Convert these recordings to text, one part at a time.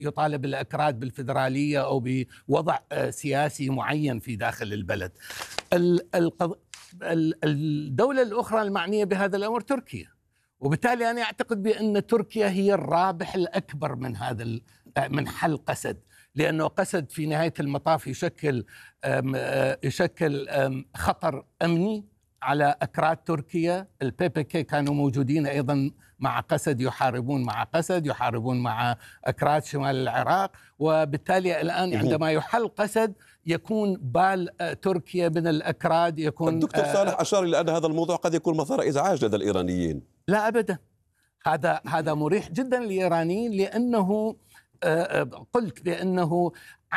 يطالب الأكراد بالفيدرالية أو بوضع سياسي معين في داخل البلد. الدولة الأخرى المعنية بهذا الأمر تركيا، وبالتالي أنا أعتقد بأن تركيا هي الرابح الأكبر من حل قسد، لأنه قسد في نهاية المطاف يشكل خطر أمني على أكراد تركيا. الPKK كانوا موجودين أيضا مع قسد، يحاربون مع قسد، يحاربون مع أكراد شمال العراق، وبالتالي الآن عندما يحل قسد يكون بال تركيا من الأكراد يكون. الدكتور صالح أشار إلى أن هذا الموضوع قد يكون مثار إزعاج لدى الإيرانيين. لا أبدا، هذا مريح جدا للإيرانيين، لأنه قلت بأنه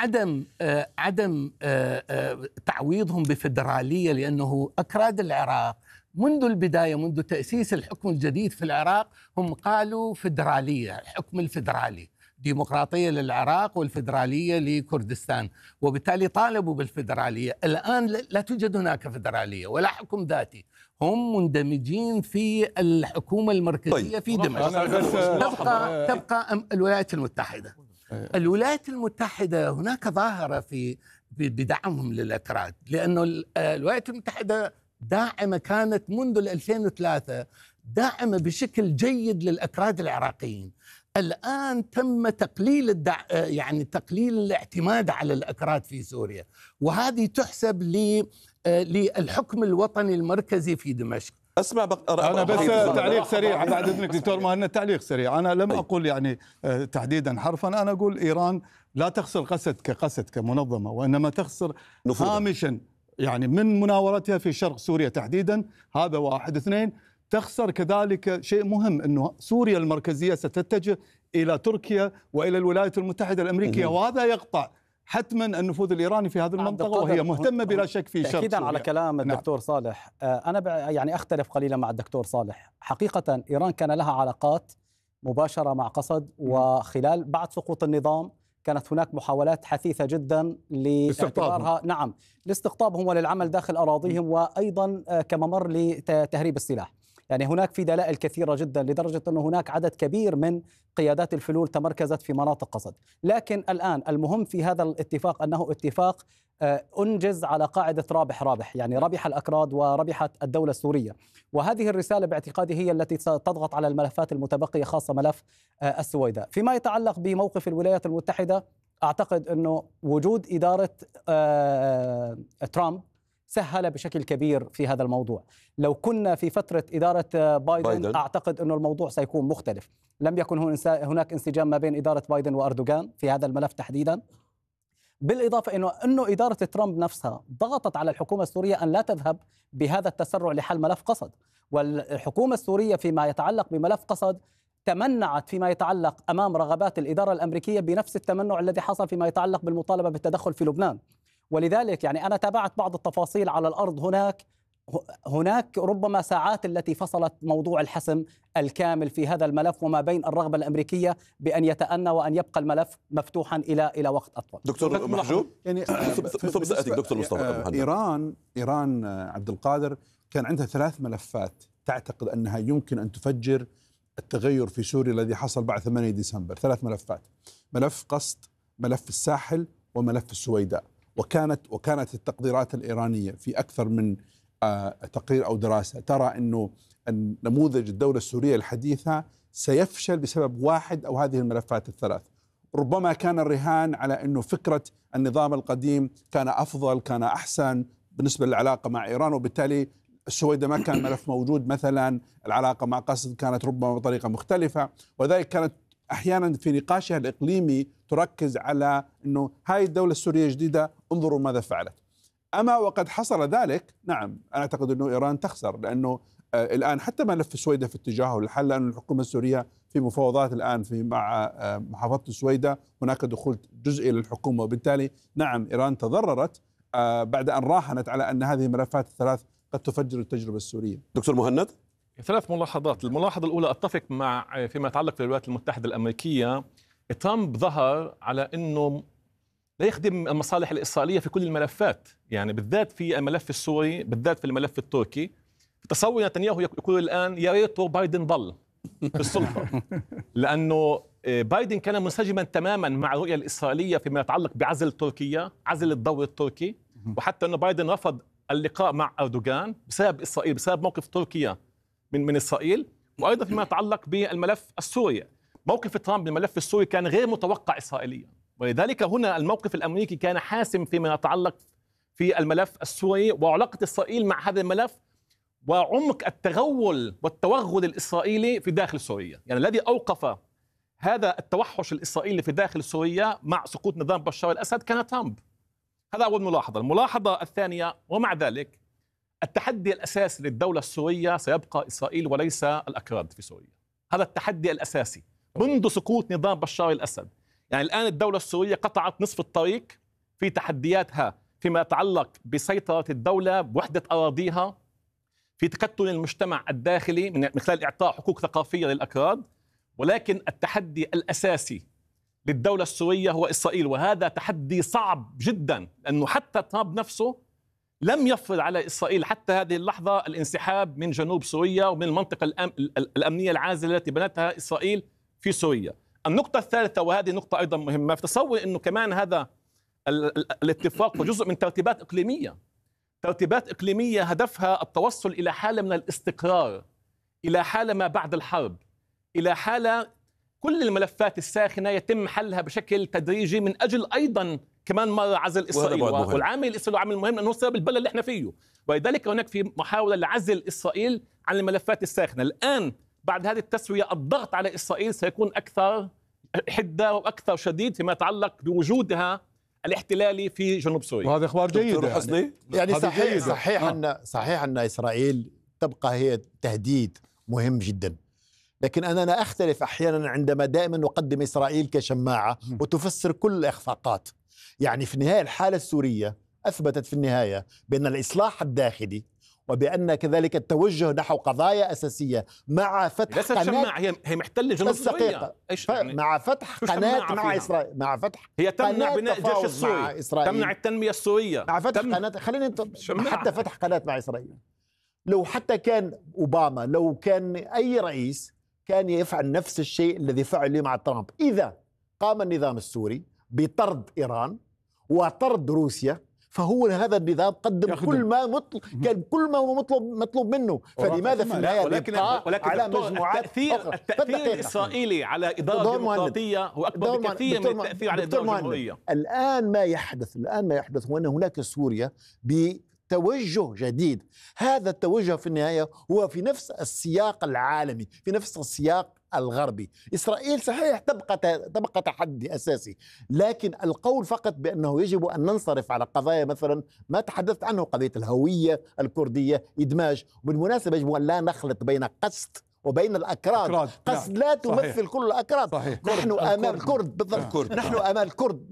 عدم تعويضهم بفيدرالية، لأنه أكراد العراق منذ البداية، منذ تأسيس الحكم الجديد في العراق، هم قالوا فيدرالية، الحكم الفيدرالي، ديمقراطية للعراق والفيدرالية لكردستان، وبالتالي طالبوا بالفيدرالية. الآن لا توجد هناك فيدرالية ولا حكم ذاتي، هم مندمجين في الحكومة المركزية في دمشق. تبقى الولايات المتحدة. الولايات المتحدة هناك ظاهرة بدعمهم للأكراد، لأنه الولايات المتحدة داعمة، كانت منذ 2003 داعمة بشكل جيد للأكراد العراقيين. الآن تم تقليل تقليل الاعتماد على الأكراد في سوريا، وهذه تحسب للحكم الوطني المركزي في دمشق. أنا بس تعليق سريع بعد إذنك دكتور مهند، تعليق سريع. أنا لم أقول تحديدا حرفا، أنا أقول إيران لا تخسر قسد كمنظمة، وإنما تخسر هامشا من مناورتها في شرق سوريا تحديدا. هذا واحد. اثنين، تخسر كذلك شيء مهم، أنه سوريا المركزية ستتجه إلى تركيا وإلى الولايات المتحدة الأمريكية، وهذا يقطع حتما النفوذ الإيراني في هذه المنطقة، وهي مهتمة بلا شك في شرق سوريا. تأكيدا على كلام الدكتور صالح، أنا أختلف قليلا مع الدكتور صالح. حقيقة إيران كان لها علاقات مباشرة مع قسد، وخلال بعد سقوط النظام كانت هناك محاولات حثيثة جدا لاعتبارها لاستقطابهم وللعمل داخل أراضيهم، وأيضا كممر لتهريب السلاح. هناك في دلائل كثيرة جدا، لدرجة أن هناك عدد كبير من قيادات الفلول تمركزت في مناطق قسد. لكن الآن المهم في هذا الاتفاق أنه اتفاق أنجز على قاعدة رابح، ربح الأكراد وربحت الدولة السورية، وهذه الرسالة باعتقادي هي التي تضغط على الملفات المتبقية، خاصة ملف السويداء. فيما يتعلق بموقف الولايات المتحدة، أعتقد أنه وجود إدارة ترامب سهل بشكل كبير في هذا الموضوع. لو كنا في فترة إدارة بايدن أعتقد أنه الموضوع سيكون مختلف. لم يكن هناك انسجام ما بين إدارة بايدن وأردوغان في هذا الملف تحديدا، بالإضافة أنه إدارة ترامب نفسها ضغطت على الحكومة السورية أن لا تذهب بهذا التسرع لحل ملف قسد، والحكومة السورية فيما يتعلق بملف قسد تمنعت فيما يتعلق أمام رغبات الإدارة الأمريكية بنفس التمنع الذي حصل فيما يتعلق بالمطالبة بالتدخل في لبنان. ولذلك أنا تابعت بعض التفاصيل على الأرض. هناك ربما ساعات التي فصلت موضوع الحسم الكامل في هذا الملف، وما بين الرغبة الأمريكية بأن يتأنى وأن يبقى الملف مفتوحا إلى وقت أطول. دكتور محجوب، ثم سأتيك دكتور مصطفى. إيران عبد القادر كان عندها 3 ملفات تعتقد أنها يمكن أن تفجر التغير في سوريا الذي حصل بعد 8 ديسمبر. 3 ملفات: ملف قسد، ملف الساحل، وملف السويداء. وكانت التقديرات الإيرانية في أكثر من تقرير أو دراسة ترى أنه نموذج الدولة السورية الحديثة سيفشل بسبب واحد أو هذه الملفات ال3. ربما كان الرهان على أنه فكرة النظام القديم كان أفضل، كان أحسن بالنسبة للعلاقة مع إيران، وبالتالي السويداء ما كان ملف موجود مثلا، العلاقة مع قسد كانت ربما بطريقة مختلفة، وذلك كانت أحيانا في نقاشها الإقليمي تركز على أنه هاي الدولة السورية جديدة، انظروا ماذا فعلت. أما وقد حصل ذلك، نعم أنا أعتقد أنه إيران تخسر، لأنه الآن حتى ملف السويداء في اتجاهه للحل، لأن الحكومة السورية في مفاوضات الآن مع محافظة السويداء، هناك دخول جزئي للحكومة، وبالتالي نعم إيران تضررت بعد أن راهنت على أن هذه الملفات ال3 قد تفجر التجربة السورية. دكتور مهند، 3 ملاحظات. الملاحظة الأولى أتفق مع فيما يتعلق بالولايات المتحدة الأمريكية. ترامب ظهر على أنه لا يخدم المصالح الإسرائيلية في كل الملفات، بالذات في الملف السوري، بالذات في الملف التركي. تصور نتنياهو يقول الآن يا ريت بايدن ضل في السلطة، لأنه بايدن كان منسجما تماما مع الرؤية الإسرائيلية فيما يتعلق بعزل تركيا، عزل الدور التركي، وحتى أن بايدن رفض اللقاء مع أردوغان بسبب إسرائيل، بسبب موقف تركيا من إسرائيل. وأيضا فيما يتعلق بالملف السوري، موقف ترامب بالملف السوري كان غير متوقع إسرائيليا، ولذلك هنا الموقف الأمريكي كان حاسم فيما يتعلق في الملف السوري وعلاقة إسرائيل مع هذا الملف وعمق التغول والتوغل الإسرائيلي في داخل سوريا. يعني الذي أوقف هذا التوحش الإسرائيلي في داخل سوريا مع سقوط نظام بشار الأسد كان ترامب. هذا أول ملاحظة. الملاحظة الثانية، ومع ذلك التحدي الأساسي للدولة السورية سيبقى إسرائيل وليس الأكراد في سوريا. هذا التحدي الأساسي منذ سقوط نظام بشار الأسد. يعني الآن الدولة السورية قطعت نصف الطريق في تحدياتها فيما يتعلق بسيطرة الدولة بوحدة أراضيها، في تكتل المجتمع الداخلي من خلال إعطاء حقوق ثقافية للأكراد، ولكن التحدي الأساسي للدولة السورية هو إسرائيل، وهذا تحدي صعب جدا، لأنه حتى ترامب نفسه لم يفرض على إسرائيل حتى هذه اللحظة الانسحاب من جنوب سوريا ومن المنطقة الأمنية العازلة التي بنتها إسرائيل في سوريا. النقطة الثالثة، وهذه نقطة أيضا مهمة، تصور أنه كمان هذا الاتفاق هو جزء من ترتيبات إقليمية، ترتيبات إقليمية هدفها التوصل إلى حالة من الاستقرار، إلى حالة ما بعد الحرب، إلى حالة كل الملفات الساخنة يتم حلها بشكل تدريجي من أجل أيضا كمان مرة عزل إسرائيل. والعامل الإسرائيلي عامل مهم لأنه سبب البلد اللي احنا فيه، ولذلك هناك في محاولة لعزل إسرائيل عن الملفات الساخنة. الآن بعد هذه التسوية الضغط على إسرائيل سيكون أكثر حدة وأكثر شديد فيما يتعلق بوجودها الاحتلالي في جنوب سوريا. وهذا اخبار جيده يعني صحيح ان اسرائيل تبقى هي تهديد مهم جدا، لكن انا اختلف احيانا عندما دائما نقدم اسرائيل كشماعه وتفسر كل الاخفاقات. يعني في النهايه الحاله السوريه اثبتت في النهايه بان الاصلاح الداخلي وبأن كذلك التوجه نحو قضايا أساسية مع فتح قناة، هي محتلة جنوب سوريا، يعني مع فتح قناة مع إسرائيل، مع فتح هي تمنع بناء الجيش السوري، تمنع التنمية السورية، مع فتح قناة، خلينا حتى فتح قناة مع إسرائيل. لو حتى كان أوباما، لو كان أي رئيس كان يفعل نفس الشيء الذي فعله مع ترامب، إذا قام النظام السوري بطرد إيران وطرد روسيا، فهو هذا النظام قدم كل ما مطلوب منه. فلماذا في النهاية ولكن على مجموعات التأثير الإسرائيلي على إدارة الديمقراطية هو أكبر بكثير من التأثير على الإدارة الجمهورية. الآن ما يحدث هو أن هناك سوريا بتوجه جديد. هذا التوجه في النهاية هو في نفس السياق العالمي، في نفس السياق الغربي. إسرائيل صحيح تبقى تحدي أساسي، لكن القول فقط بأنه يجب أن ننصرف على قضايا مثلا ما تحدثت عنه، قضية الهوية الكردية، إدماج. وبالمناسبة يجب أن لا نخلط بين قسط وبين الأكراد. قسط لا تمثل كل الأكراد. نحن أمام الكرد بالضبط. نحن أمام الكرد.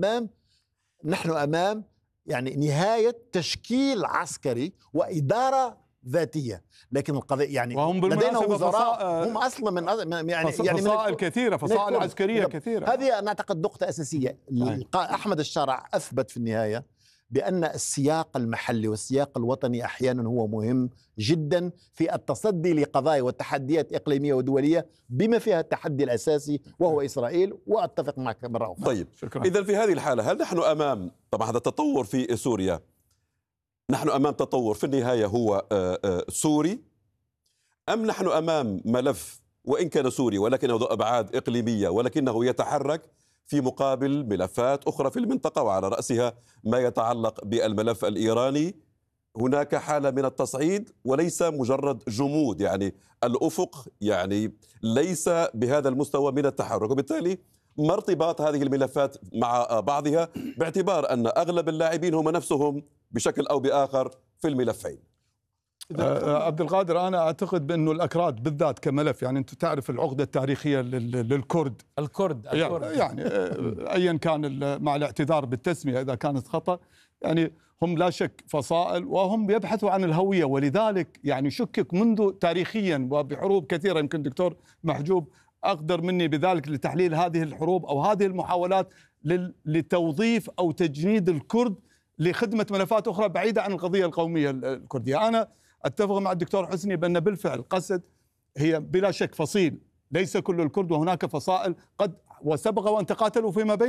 نحن أمام يعني نهاية تشكيل عسكري وإدارة ذاتية. لكن القضية يعني لدينا وزراء هم أصلا من يعني فصائل كثيرة، فصائل عسكرية كثيرة. هذه أنا أعتقد نقطة أساسية. أحمد الشارع أثبت في النهاية بأن السياق المحلي والسياق الوطني أحيانا هو مهم جدا في التصدي لقضايا والتحديات إقليمية ودولية بما فيها التحدي الأساسي وهو إسرائيل. وأتفق معك مرة أخرى. طيب، إذن في هذه الحالة هل نحن أمام، طبعا هذا التطور في سوريا، نحن أمام تطور في النهاية هو سوري، أم نحن أمام ملف وإن كان سوري ولكنه ذو أبعاد إقليمية ولكنه يتحرك في مقابل ملفات أخرى في المنطقة، وعلى رأسها ما يتعلق بالملف الإيراني؟ هناك حالة من التصعيد وليس مجرد جمود، يعني الأفق يعني ليس بهذا المستوى من التحرك، وبالتالي ما ارتباط هذه الملفات مع بعضها باعتبار أن أغلب اللاعبين هم نفسهم بشكل أو بآخر في الملفين؟ عبد القادر، أنا أعتقد بأنه الأكراد بالذات كملف، يعني أنت تعرف العقدة التاريخية للكرد يعني أيا كان، مع الاعتذار بالتسمية إذا كانت خطأ، يعني هم لا شك فصائل وهم يبحثوا عن الهوية، ولذلك يعني شكك منذ تاريخيا وبحروب كثيرة. يمكن دكتور محجوب أقدر مني بذلك لتحليل هذه الحروب أو هذه المحاولات لتوظيف أو تجنيد الكرد لخدمة ملفات أخرى بعيدة عن القضية القومية الكردية. أنا أتفق مع الدكتور حسني بأن بالفعل قسد هي بلا شك فصيل ليس كل الكرد، وهناك فصائل قد وسبق وأن تقاتلوا فيما بين